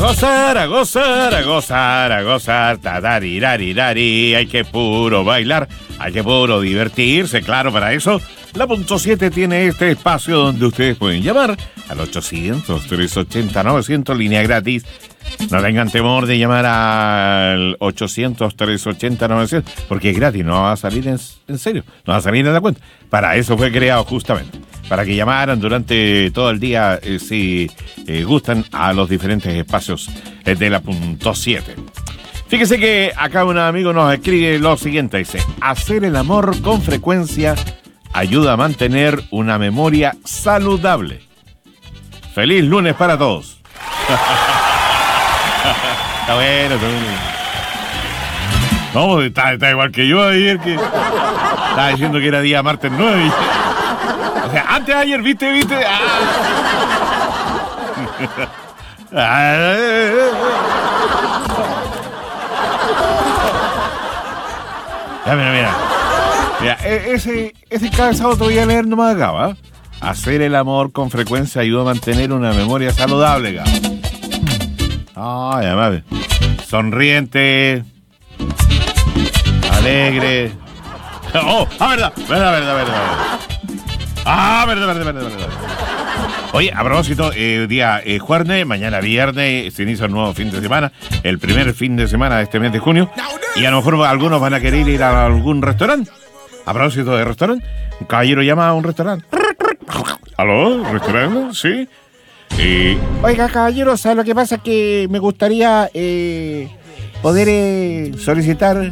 gozar, a gozar, a gozar, a gozar, tadarirarirari. Hay que puro bailar, hay que puro divertirse, claro, para eso. La Punto 7 tiene este espacio donde ustedes pueden llamar al 800-380-900, línea gratis. No tengan temor de llamar al 800-380-900, porque es gratis, no va a salir en serio, no va a salir en la cuenta. Para eso fue creado justamente, para que llamaran durante todo el día si gustan a los diferentes espacios de la Punto 7. Fíjese que acá un amigo nos escribe lo siguiente, dice: hacer el amor con frecuencia ayuda a mantener una memoria saludable. Feliz lunes para todos. Está bueno, está bueno. No, está igual que yo ayer, que estaba diciendo que era día martes 9. O sea, antes de ayer, ¿viste? Ya, mira. Mira, ese cabezado te voy a leer nomás acá, ¿va? Hacer el amor con frecuencia ayuda a mantener una memoria saludable, Gabo. Ay, además, sonriente, alegre. Oh, verdad. Verdad. Oye, a propósito, día jueves, mañana viernes, se inicia un nuevo fin de semana, el primer fin de semana de este mes de junio, y a lo mejor algunos van a querer ir a algún restaurante. A propósito de restaurante, un caballero llama a un restaurante. ¿Aló? ¿Restaurante? Sí. Oiga, caballero, ¿sabe lo que pasa? Que me gustaría poder solicitar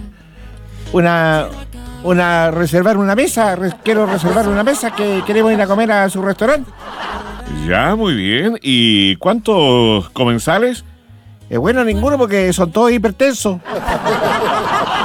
reservar una mesa. Quiero reservar una mesa, que queremos ir a comer a su restaurante. Ya, muy bien. ¿Y cuántos comensales? Bueno, ninguno, porque son todos hipertensos.